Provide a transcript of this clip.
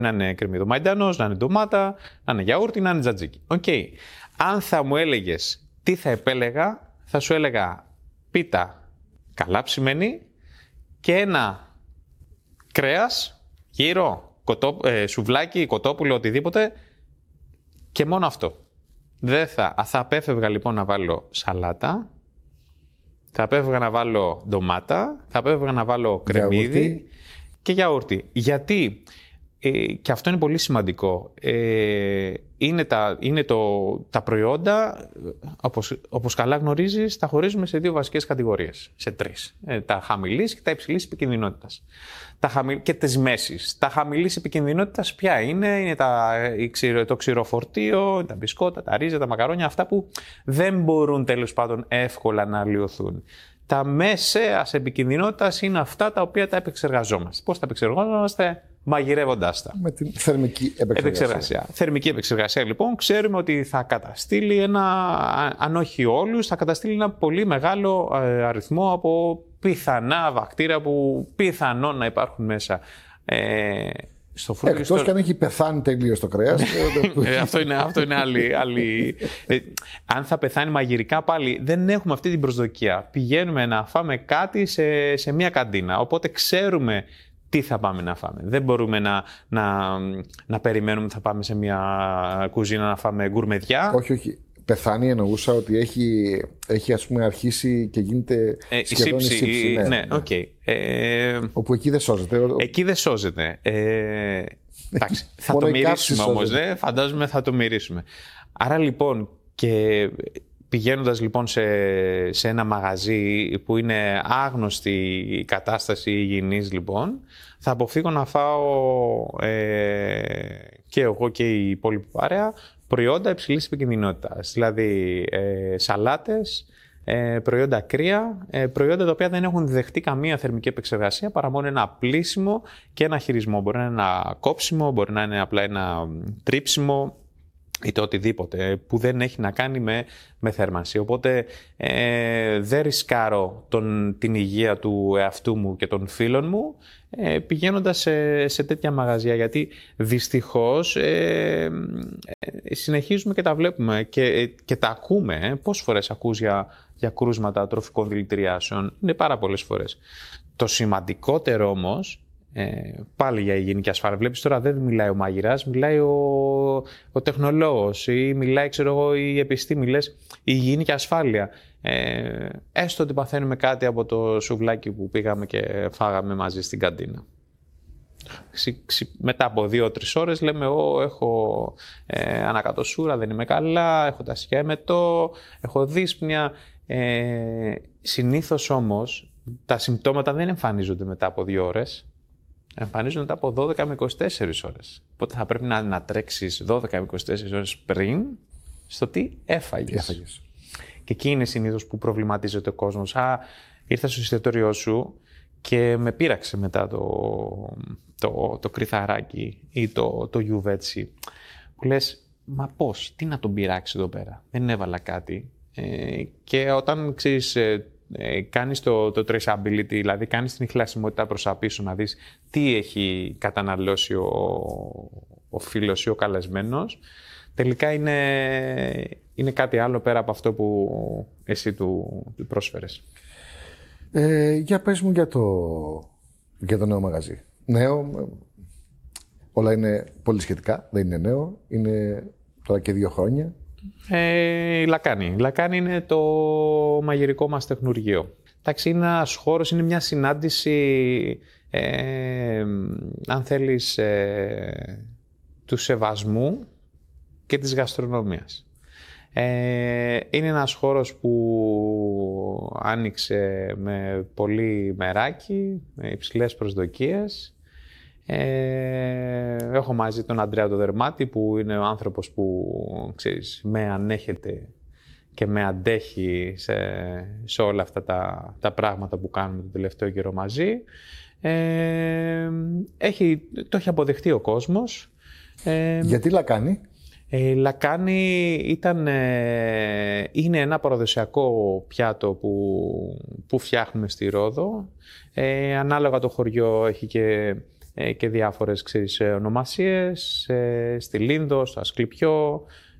Να είναι κρεμμυδομαϊντανός, να είναι ντομάτα, να είναι γιαούρτι, να είναι τζατζίκι. Okay. Αν θα μου έλεγες τι θα επέλεγα, θα σου έλεγα πίτα καλά ψημένη και ένα κρέας, γύρο, σουβλάκι, κοτόπουλο, οτιδήποτε και μόνο αυτό. Θα απέφευγα λοιπόν να βάλω σαλάτα, θα απέφευγα να βάλω ντομάτα, θα απέφευγα να βάλω κρεμμύδι και γιαούρτι. Γιατί, και αυτό είναι πολύ σημαντικό, τα προϊόντα, όπως καλά γνωρίζεις, τα χωρίζουμε σε δύο βασικές κατηγορίες, σε τρεις. Τα χαμηλής και τα υψηλής επικινδυνότητας. Και τις μέσεις. Τα χαμηλής επικινδυνότητας ποια είναι το ξηροφορτίο, τα μπισκότα, τα ρύζα, τα μακαρόνια, αυτά που δεν μπορούν τέλος πάντων εύκολα να αλλοιωθούν. Τα μέσαιας επικινδυνότητας είναι αυτά τα οποία τα επεξεργαζόμαστε. Πώς τα επεξεργαζόμαστε? Μαγειρεύοντάς τα. Με την θερμική επεξεργασία. Θερμική επεξεργασία, λοιπόν, ξέρουμε ότι θα καταστήλει αν όχι όλους, θα καταστήλει ένα πολύ μεγάλο αριθμό από πιθανά βακτήρια που πιθανόν να υπάρχουν μέσα. Εκτός και αν έχει πεθάνει τελείως το κρέας. Αυτό είναι άλλη. Αν θα πεθάνει μαγειρικά πάλι, δεν έχουμε αυτή την προσδοκία. Πηγαίνουμε να φάμε κάτι σε μια καντίνα, οπότε ξέρουμε τι θα πάμε να φάμε. Δεν μπορούμε να περιμένουμε ότι θα πάμε σε μια κουζίνα να φάμε γκουρμεδιά. Όχι. Πεθάνει εννοούσα ότι έχει ας πούμε αρχίσει και γίνεται σχεδόν η σύψη. Ναι, οκ. Όπου εκεί δεν σώζεται. Εκεί δεν σώζεται. Εντάξει, θα το μυρίσουμε όμως, φαντάζομαι θα το μυρίσουμε. Άρα λοιπόν, και πηγαίνοντας λοιπόν σε ένα μαγαζί που είναι άγνωστη η κατάσταση υγιεινής, λοιπόν, θα αποφύγω να φάω και εγώ και η υπόλοιπη παρέα προϊόντα υψηλής επικινδυνότητας. Δηλαδή σαλάτες, προϊόντα κρύα, προϊόντα τα οποία δεν έχουν δεχτεί καμία θερμική επεξεργασία παρά μόνο ένα πλύσιμο και ένα χειρισμό. Μπορεί να είναι ένα κόψιμο, μπορεί να είναι απλά ένα τρίψιμο ή το οτιδήποτε που δεν έχει να κάνει με θέρμανση. Οπότε δεν ρισκάρω την υγεία του εαυτού μου και των φίλων μου πηγαίνοντας σε τέτοια μαγαζιά, γιατί δυστυχώς συνεχίζουμε και τα βλέπουμε και τα ακούμε. Πόσες φορές ακούς για κρούσματα τροφικών δηλητηριάσεων? Είναι πάρα πολλές φορές. Το σημαντικότερο όμως, πάλι για υγιεινή και ασφάλεια. Βλέπεις τώρα δεν μιλάει ο μάγειρας, μιλάει ο τεχνολόγος ή μιλάει η επιστήμη, λες η υγιεινή και ασφάλεια. Έστω ότι παθαίνουμε κάτι από το σουβλάκι που πήγαμε και φάγαμε μαζί στην καντίνα. Μετά από 2-3 ώρες λέμε έχω ανακατοσούρα, δεν είμαι καλά, έχω τα σκιά εμετό, έχω δύσπνοια. Συνήθως όμως τα συμπτώματα δεν εμφανίζονται μετά από 2 ώρες. Εμφανίζονται μετά από 12 με 24 ώρες. Οπότε θα πρέπει να τρέξεις 12 με 24 ώρες πριν στο τι έφαγες. Και εκεί είναι συνήθως που προβληματίζεται ο κόσμος. Ήρθα στο εστιατόριό σου και με πείραξε μετά το κρυθαράκι ή το γιουβέτσι. Που λες, μα πώς, τι να τον πειράξει εδώ πέρα? Δεν έβαλα κάτι. Και όταν ξέρεις, κάνεις το traceability, δηλαδή κάνεις την ιχνηλασιμότητα προς τα πίσω να δεις τι έχει καταναλώσει ο φίλος ή ο καλεσμένος, τελικά είναι κάτι άλλο πέρα από αυτό που εσύ του πρόσφερες. Για πες μου για το νέο μαγαζί. Νέο, όλα είναι πολύ σχετικά, δεν είναι νέο, είναι τώρα και 2 χρόνια. Η Λακάνη. Η Λακάνη είναι το μαγειρικό μας τεχνουργείο. Εντάξει, είναι ένας χώρος, είναι μια συνάντηση, αν θέλεις, του σεβασμού και της γαστρονομίας. Είναι ένας χώρος που άνοιξε με πολύ μεράκι, με υψηλές προσδοκίες. Έχω μαζί τον Αντρέα τον Δερμάτη, που είναι ο άνθρωπος που, ξέρεις, με ανέχεται και με αντέχει σε όλα αυτά τα πράγματα που κάνουμε το τελευταίο καιρό μαζί. Το έχει αποδεχτεί ο κόσμος. Γιατί Λακάνη? Η Λακάνη είναι ένα παραδοσιακό πιάτο που φτιάχνουμε στη Ρόδο. Ανάλογα το χωριό έχει και και διάφορες ονομασίες, στη Λίνδο, στο Ασκληπιό,